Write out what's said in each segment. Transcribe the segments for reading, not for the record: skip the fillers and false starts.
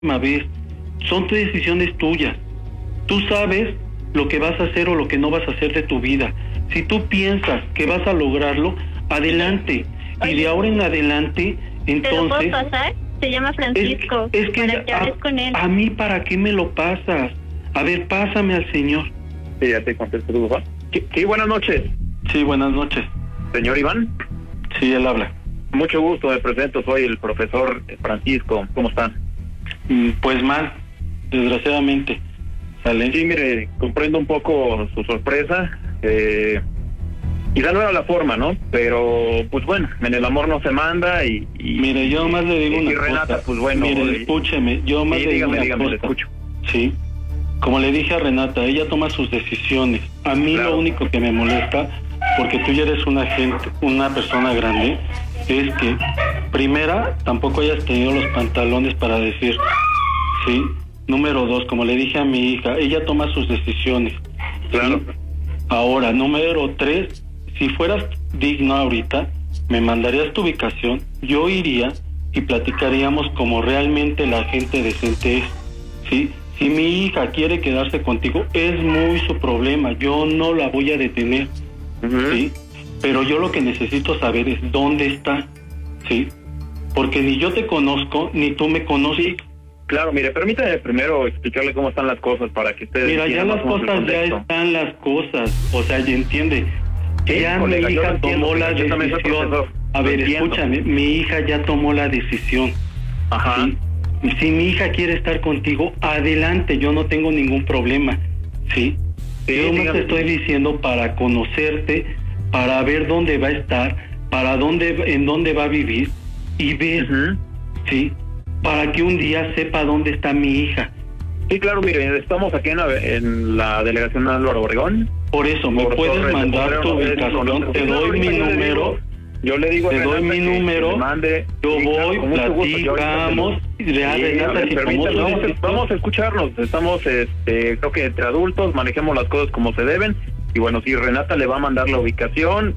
última vez. Son decisiones tuyas. Tú sabes lo que vas a hacer o lo que no vas a hacer de tu vida. Si tú piensas que vas a lograrlo, adelante. Y de ahora en adelante, entonces... ¿Te lo puedo pasar? Se llama Francisco. Es que para que hables con él. A mí, ¿para qué me lo pasas? A ver, pásame al señor. Sí, ya te contesté tu papá. Sí, buenas noches. Sí, buenas noches. Señor Iván. Sí, él habla. Mucho gusto, me presento, soy el profesor Francisco. ¿Cómo están? Pues mal, desgraciadamente. ¿Sale? Sí, mire, comprendo un poco su sorpresa. Quizá no era la forma, ¿no? Pero, pues bueno, en el amor no se manda y mire, yo más le digo una Renata, cosa. pues bueno. Mire, escúcheme, yo más le digo una dígame, cosa. le escucho. Sí, como le dije a Renata, ella toma sus decisiones. A mí Claro. Lo único que me molesta, porque tú ya eres una persona grande, es que, primera, tampoco hayas tenido los pantalones para decir, sí. Número 2, como le dije a mi hija, ella toma sus decisiones. Claro. ¿Sí? Ahora, número 3, si fueras digno ahorita, me mandarías tu ubicación, yo iría y platicaríamos como realmente la gente decente es, ¿sí? Si mi hija quiere quedarse contigo, es muy su problema, yo no la voy a detener, ¿sí? Pero yo lo que necesito saber es dónde está, ¿sí? Porque ni yo te conozco, ni tú me conoces. Sí, claro, mire, permítame primero explicarle cómo están las cosas para que ustedes... Mira, ya las cosas, ya están las cosas, o sea, ya entiende. Sí, Ya colega, mi hija tomó la yo también soy decisión. profesor. A ver, Lo entiendo. escúchame, mi hija ya tomó la decisión. Ajá. ¿Sí? Si mi hija quiere estar contigo, adelante, yo no tengo ningún problema, ¿sí? Sí, Yo me dígame. te estoy diciendo para conocerte, para ver dónde va a estar, en dónde va a vivir y ver, ¿sí? Para que un día sepa dónde está mi hija. Sí, claro, mire, estamos aquí en la delegación de Álvaro Obregón. Por eso, me Por puedes Torres de mandar tu Potrero, ubicación, te doy mi número. Yo le digo a Te doy Renata mi que número, me mande. yo Sí, claro, voy, con mucho gusto, yo ahorita platicamos, y le Sí, Renata, si tomó permítame, su decisión. vamos a escucharnos, estamos, creo que entre adultos, manejemos las cosas como se deben, y bueno, sí, Renata le va a mandar la ubicación,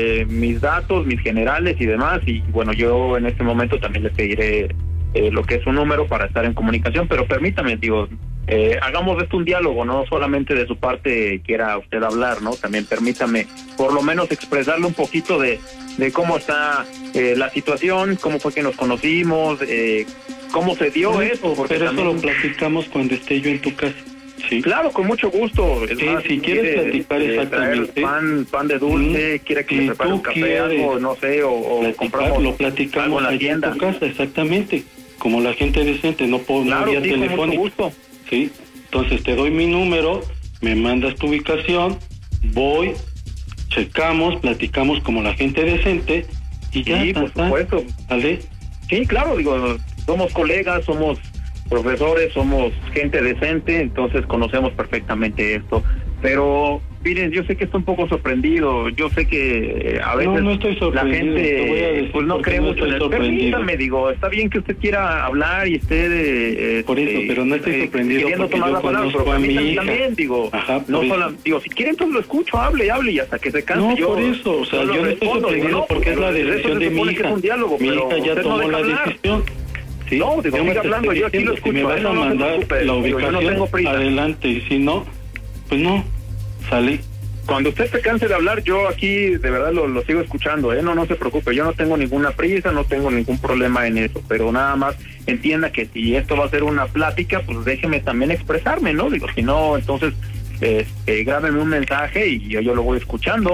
mis datos, mis generales y demás, y bueno, yo en este momento también le pediré lo que es su número para estar en comunicación, pero permítame, digo, hagamos de esto un diálogo, no solamente de su parte quiera usted hablar, ¿no? También permítame por lo menos expresarle un poquito de cómo está la situación, cómo fue que nos conocimos, cómo se dio esto. Porque pero también... eso lo platicamos cuando esté yo en tu casa. Sí. Claro, con mucho gusto. Sí, si quieres platicar exactamente. Pan de dulce, quiere que le prepare un café, algo, no sé, o compramos lo platicamos algo en la allá tienda. en tu casa, exactamente. Como la gente decente, no por Claro, vía sí, con mucho telefónica. gusto. Sí. Entonces te doy mi número, me mandas tu ubicación, voy, checamos, platicamos como la gente decente y ya. Sí, por supuesto. ¿Vale? Sí, claro, digo, somos colegas, somos profesores, somos gente decente, entonces conocemos perfectamente esto. Pero, miren, yo sé que estoy un poco sorprendido, yo sé que a veces no estoy la sorprendido, te voy a gente decir pues no por qué cree no mucho en estoy el... sorprendido. Permítame, digo, está bien que usted quiera hablar y esté... por eso, pero no estoy sorprendido queriendo porque tomar yo la palabra, pero conozco a mi permítame hija. también, digo, Ajá, no por solo, eso. digo, si quiere entonces lo escucho, hable y hasta que se canse No, yo... por eso, o sea, yo no estoy sorprendido porque es la decisión de mi hija. Mi hija ya tomó la decisión. ¿Sí? No, digo, siga hablando, yo aquí lo Si me escucho, vas a no se mandar preocupe, la digo, yo no ubicación, tengo prisa. adelante, y si no, pues no, sale. Cuando usted se canse de hablar, yo aquí de verdad lo sigo escuchando, no se preocupe, yo no tengo ninguna prisa, no tengo ningún problema en eso, pero nada más entienda que si esto va a ser una plática, pues déjeme también expresarme, ¿no? Digo, si no, entonces grábeme un mensaje y yo lo voy escuchando.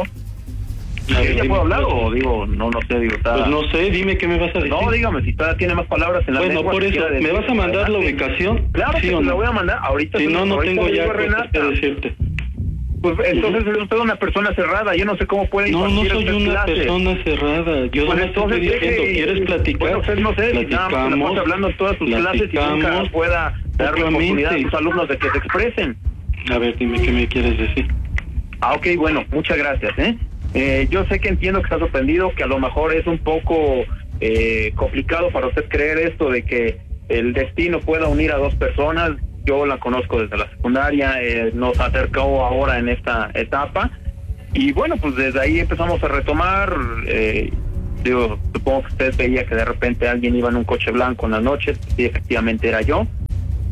¿Ya puedo hablar o digo, no sé, digo, está... Pues no sé, dime qué me vas a decir. No, dígame, si todavía tiene más palabras en la lengua. Bueno, por eso, ¿me vas a mandar la ubicación? Claro ¿Sí que o te no? la voy a mandar ahorita. Si no, no ahorita tengo le ya digo a cosas Renata. que decirte. Pues entonces es usted una persona cerrada, yo no sé cómo puede No, no impartir soy usted una clases. persona cerrada. Yo Pues no te estoy diciendo, ¿quieres platicar? Bueno, usted no sé, si nada más se la Platicamos, pasa hablando en todas sus clases y nunca pueda darle oportunidad a sus alumnos de que se expresen. A ver, dime qué me quieres decir. Ok, bueno, muchas gracias, yo sé que entiendo que está sorprendido, que a lo mejor es un poco complicado para usted creer esto de que el destino pueda unir a dos personas. Yo la conozco desde la secundaria, nos acercó ahora en esta etapa y bueno, pues desde ahí empezamos a retomar. Supongo que usted veía que de repente alguien iba en un coche blanco en las noches, sí, efectivamente era yo.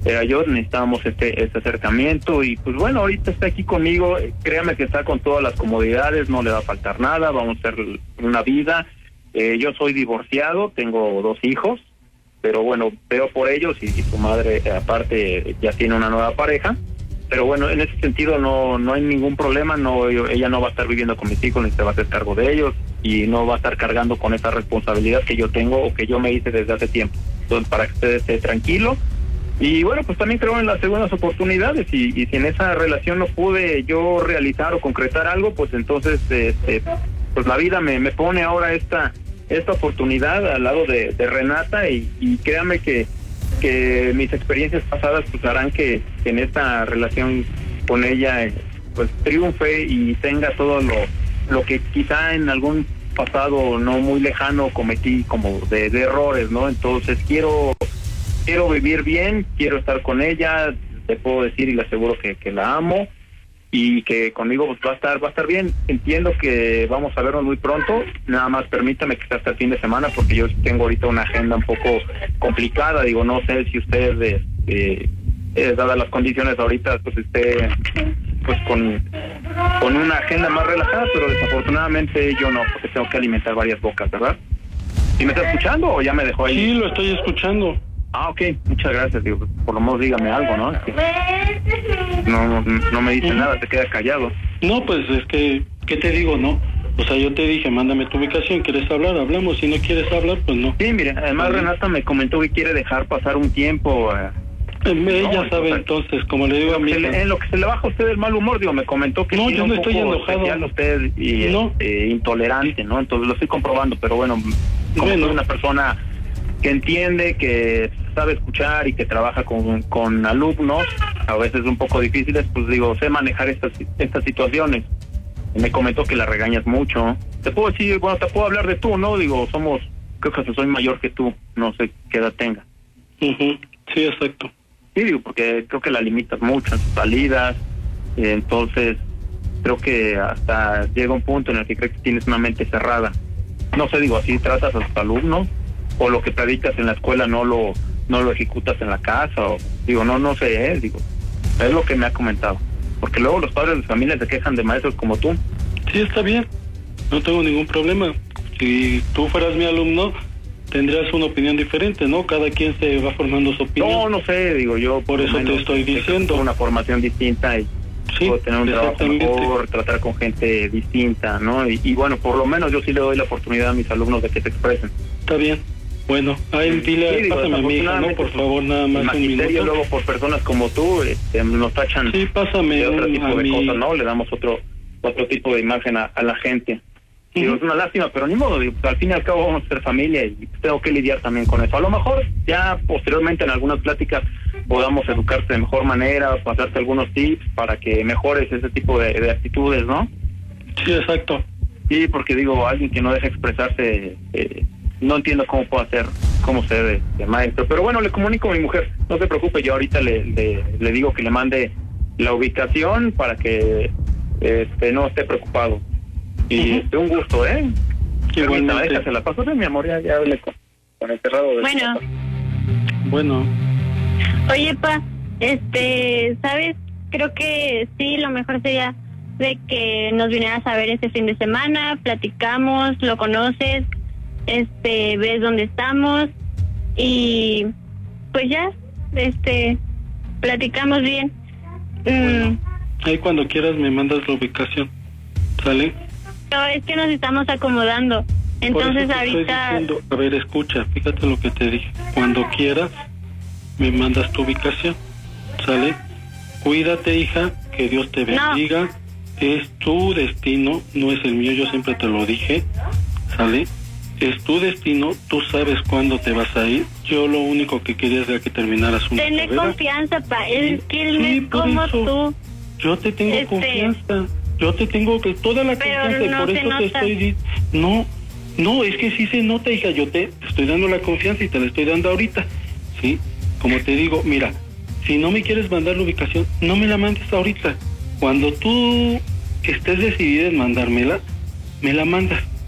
yo necesitábamos este acercamiento y pues bueno, ahorita está aquí conmigo, créame que está con todas las comodidades, no le va a faltar nada, vamos a hacer una vida. Yo soy divorciado, tengo 2 hijos, pero bueno, veo por ellos y su madre aparte ya tiene una nueva pareja. Pero bueno, en ese sentido no hay ningún problema, ella no va a estar viviendo con mis hijos ni se va a hacer cargo de ellos y no va a estar cargando con esa responsabilidad que yo tengo o que yo me hice desde hace tiempo. Entonces, para que usted esté tranquilo. Y bueno, pues también creo en las segundas oportunidades y si en esa relación no pude yo realizar o concretar algo, pues entonces pues la vida me pone ahora esta oportunidad al lado de Renata y créame que mis experiencias pasadas pues harán que en esta relación con ella pues triunfe y tenga todo lo que quizá en algún pasado no muy lejano cometí como de errores, ¿no? Entonces quiero vivir bien, quiero estar con ella, te puedo decir y le aseguro que la amo y que conmigo pues va a estar bien. Entiendo que vamos a vernos muy pronto, nada más permítame que sea hasta el fin de semana porque yo tengo ahorita una agenda un poco complicada, digo, no sé si usted dadas las condiciones ahorita pues esté pues con una agenda más relajada, pero desafortunadamente yo no, porque tengo que alimentar varias bocas, ¿verdad? ¿Sí me está escuchando o ya me dejó ahí? Sí, lo estoy escuchando. Ah, ok, muchas gracias, digo, por lo menos dígame algo, ¿no? No me dice nada, te queda callado. No, pues es que, ¿qué te digo, no? O sea, yo te dije, mándame tu ubicación, ¿quieres hablar? Hablamos, si no quieres hablar, pues no. Sí, mire, además Renata me comentó que quiere dejar pasar un tiempo. Ella sabe entonces, como le digo a mí. En lo que se le baja a usted el mal humor, digo, me comentó que no, yo no estoy enojado. Usted y no. Intolerante, ¿no? Entonces lo estoy comprobando, pero bueno, como soy una persona que entiende, que sabe escuchar y que trabaja con alumnos, a veces un poco difíciles, pues digo, sé manejar estas situaciones. Me comentó que la regañas mucho. Te puedo decir, bueno, te puedo hablar de tú, ¿no? Digo, creo que soy mayor que tú, no sé qué edad tenga. Sí, exacto. Sí, digo, porque creo que la limitas mucho en sus salidas, entonces creo que hasta llega un punto en el que crees que tienes una mente cerrada. No sé, digo, así tratas a tus alumnos, o lo que predicas en la escuela no lo ejecutas en la casa, o digo, no sé, digo, es lo que me ha comentado. Porque luego los padres de familia se quejan de maestros como tú. Sí, está bien, no tengo ningún problema. Si tú fueras mi alumno, tendrías una opinión diferente, ¿no? Cada quien se va formando su opinión. No sé, digo yo. Por eso te estoy diciendo. Una formación distinta y sí, puedo tener un trabajo mejor, tratar con gente distinta, ¿no? Y bueno, por lo menos yo sí le doy la oportunidad a mis alumnos de que se expresen. Está bien. Bueno, ahí dile, digo, pásame a mi hija, ¿no? Por favor, nada más un minuto. Luego por personas como tú nos tachan sí, pásame de otro tipo de cosas, ¿no? Le damos otro tipo de imagen a la gente. Digo, es una lástima, pero ni modo, digo, al fin y al cabo vamos a ser familia y tengo que lidiar también con eso. A lo mejor ya posteriormente en algunas pláticas podamos educarte de mejor manera, pasarte algunos tips para que mejores ese tipo de actitudes, ¿no? Sí, exacto. Sí, porque digo, alguien que no deja expresarse, no entiendo cómo ser de maestro. Pero bueno, le comunico a mi mujer, no se preocupe, yo ahorita le digo que le mande la ubicación para que no esté preocupado. Y un gusto, ¿eh? Igualmente. Se la paso de mi amor, ya hablé con el cerrado de Bueno. Oye, pa, ¿sabes? Creo que sí, lo mejor sería de que nos vinieras a ver este fin de semana, platicamos, lo conoces, ves dónde estamos y pues ya, platicamos bien. Bueno, ahí cuando quieras me mandas la ubicación, ¿sale? No, es que nos estamos acomodando. Entonces ahorita... A ver, escucha, fíjate lo que te dije. Cuando quieras, me mandas tu ubicación, ¿sale? Cuídate, hija, que Dios te bendiga. No. Es tu destino, no es el mío, yo siempre te lo dije, ¿sale? Es tu destino, tú sabes cuándo te vas a ir. Yo lo único que quería era que terminaras una carrera. Tenle confianza, pa, él es como eso, tú. Yo te tengo confianza. Yo te tengo toda la confianza y por eso te estoy diciendo. No, es que sí se nota, hija. Yo te estoy dando la confianza y te la estoy dando ahorita. ¿Sí? Como te digo, mira, si no me quieres mandar la ubicación, no me la mandes ahorita. Cuando tú estés decidida en mandármela, me la mandas.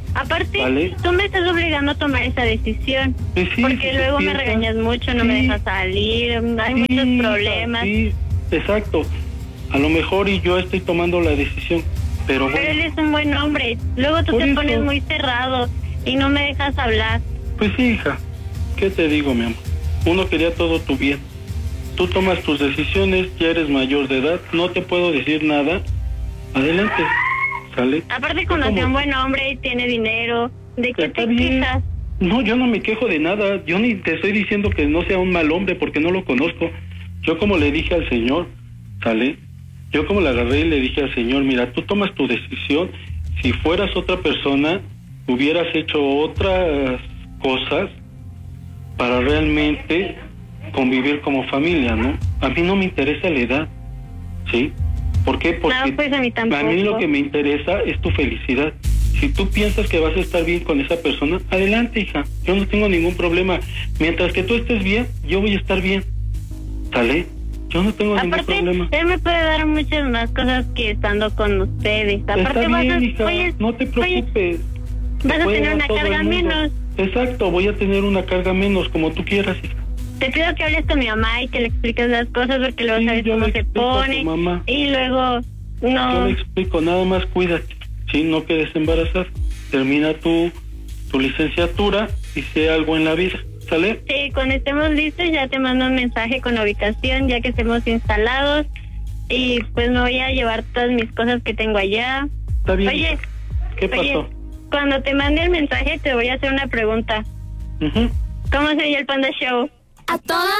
Aparte, ¿vale? tú me estás obligando a tomar esa decisión. Pues sí, porque si luego me piensas, regañas mucho, no me dejas salir, hay muchos problemas. Sí, exacto. A lo mejor y yo estoy tomando la decisión, pero bueno. Pero él es un buen hombre. Luego tú Por te eso. pones muy cerrado y no me dejas hablar. Pues sí, hija, ¿qué te digo, mi amor? Uno quería todo tu bien. Tú tomas tus decisiones, ya eres mayor de edad, no te puedo decir nada. Adelante, ¿sale? Aparte conocí a un buen hombre y tiene dinero. ¿De qué Está te bien. quejas? No, yo no me quejo de nada. Yo ni te estoy diciendo que no sea un mal hombre porque no lo conozco. Yo como le dije al Señor, ¿sale? Yo como le agarré y le dije al Señor, mira, tú tomas tu decisión. Si fueras otra persona, hubieras hecho otras cosas para realmente convivir como familia, ¿no? A mí no me interesa la edad, ¿sí? ¿Por qué? Porque No, pues a mí tampoco. a mí lo que me interesa es tu felicidad. Si tú piensas que vas a estar bien con esa persona, adelante, hija. Yo no tengo ningún problema. Mientras que tú estés bien, yo voy a estar bien. ¿Sale? Yo no tengo ningún Aparte, problema. él me puede dar muchas más cosas que estando con ustedes. Aparte, Está bien, hija. oye, No te preocupes. vas a Puede tener dar una todo el carga mundo. menos. Exacto, voy a tener una carga menos, como tú quieras, hija. Te pido que hables con mi mamá y que le expliques las cosas porque luego Sí, sabes yo cómo le se explico a tu pone. mamá. Y luego, Yo no. le explico, nada más cuídate, ¿sí? No quedes embarazada. Termina tu licenciatura y sé algo en la vida, ¿sale? Sí, cuando estemos listos ya te mando un mensaje con la ubicación, ya que estemos instalados. Y pues me voy a llevar todas mis cosas que tengo allá. Está bien. Oye, ¿Qué pasó? oye, cuando te mande el mensaje te voy a hacer una pregunta. Ujú. ¿Cómo se llama el Panda Show? A toda